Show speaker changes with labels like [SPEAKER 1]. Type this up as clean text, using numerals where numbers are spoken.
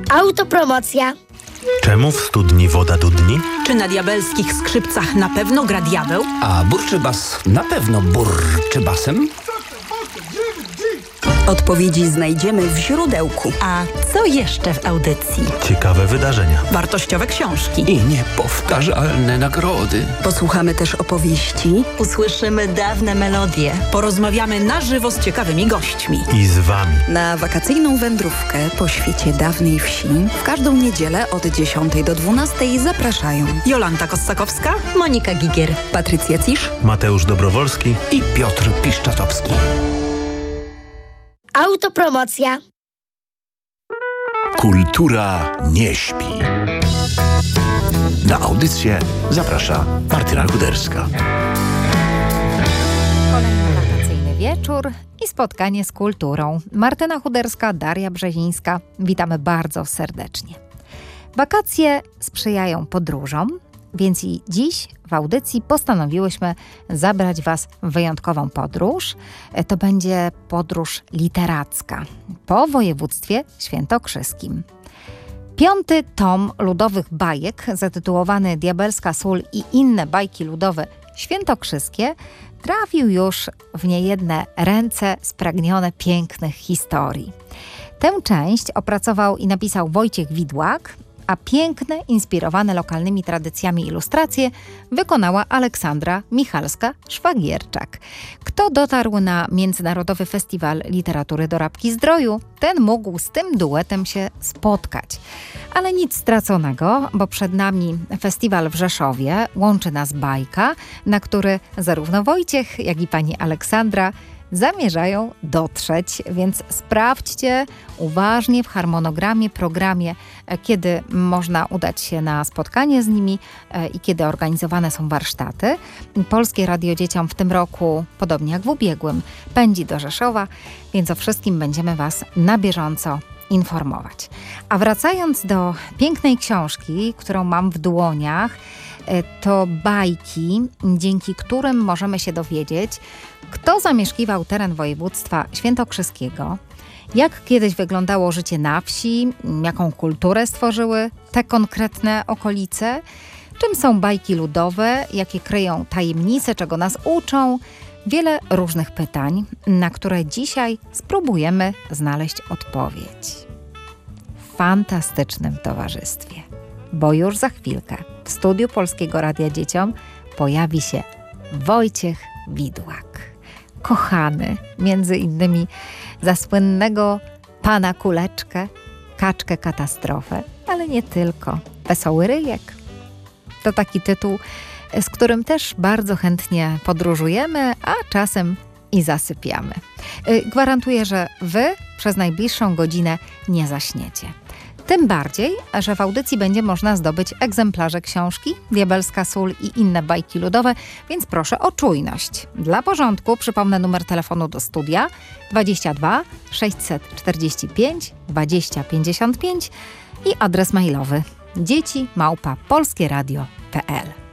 [SPEAKER 1] Autopromocja.
[SPEAKER 2] Czemu w studni woda dudni?
[SPEAKER 3] Czy na diabelskich skrzypcach na pewno gra diabeł?
[SPEAKER 4] A burczy bas na pewno burczy basem?
[SPEAKER 5] Odpowiedzi znajdziemy w źródełku.
[SPEAKER 3] A co jeszcze w audycji?
[SPEAKER 2] Ciekawe wydarzenia.
[SPEAKER 3] Wartościowe książki.
[SPEAKER 4] I niepowtarzalne nagrody.
[SPEAKER 5] Posłuchamy też opowieści.
[SPEAKER 3] Usłyszymy dawne melodie. Porozmawiamy na żywo z ciekawymi gośćmi.
[SPEAKER 2] I z wami.
[SPEAKER 5] Na wakacyjną wędrówkę po świecie dawnej wsi w każdą niedzielę od 10 do 12 zapraszają
[SPEAKER 3] Jolanta Kossakowska,
[SPEAKER 6] Monika Gigier,
[SPEAKER 5] Patrycja Cisz,
[SPEAKER 2] Mateusz Dobrowolski
[SPEAKER 4] I Piotr Piszczatowski.
[SPEAKER 1] Autopromocja.
[SPEAKER 7] Kultura nie śpi. Na audycję zaprasza Martyna Kuderska.
[SPEAKER 6] kolejny wakacyjny wieczór i spotkanie z kulturą. Martyna Kuderska, Daria Brzezińska. Witamy bardzo serdecznie. Wakacje sprzyjają podróżom, więc i dziś w audycji postanowiłyśmy zabrać Was w wyjątkową podróż. To będzie podróż literacka po województwie świętokrzyskim. 5. tom ludowych bajek zatytułowany Diabelska sól i inne bajki ludowe świętokrzyskie trafił już w niejedne ręce spragnione pięknych historii. Tę część opracował i napisał Wojciech Widłak, a piękne, inspirowane lokalnymi tradycjami ilustracje wykonała Aleksandra Michalska-Szwagierczak. Kto dotarł na Międzynarodowy Festiwal Literatury Dorabki-Zdroju, ten mógł z tym duetem się spotkać. Ale nic straconego, bo przed nami festiwal w Rzeszowie, łączy nas bajka, na który zarówno Wojciech, jak i pani Aleksandra zamierzają dotrzeć, więc sprawdźcie uważnie w harmonogramie, programie, kiedy można udać się na spotkanie z nimi i kiedy organizowane są warsztaty. Polskie Radio Dzieciom w tym roku, podobnie jak w ubiegłym, pędzi do Rzeszowa, więc o wszystkim będziemy Was na bieżąco informować. A wracając do pięknej książki, którą mam w dłoniach, to bajki, dzięki którym możemy się dowiedzieć, kto zamieszkiwał teren województwa świętokrzyskiego, jak kiedyś wyglądało życie na wsi, jaką kulturę stworzyły te konkretne okolice, czym są bajki ludowe, jakie kryją tajemnice, czego nas uczą. Wiele różnych pytań, na które dzisiaj spróbujemy znaleźć odpowiedź. W fantastycznym towarzystwie, bo już za chwilkę w studiu Polskiego Radia Dzieciom pojawi się Wojciech Widłak. Kochany między innymi za słynnego Pana Kuleczkę, Kaczkę Katastrofę, ale nie tylko. Wesoły Ryjek. To taki tytuł, z którym też bardzo chętnie podróżujemy, a czasem i zasypiamy. Gwarantuję, że Wy przez najbliższą godzinę nie zaśniecie. Tym bardziej, że w audycji będzie można zdobyć egzemplarze książki Diabelska sól i inne bajki ludowe, więc proszę o czujność. Dla porządku przypomnę numer telefonu do studia 22 645 20 55 i adres mailowy dzieci@polskieradio.pl.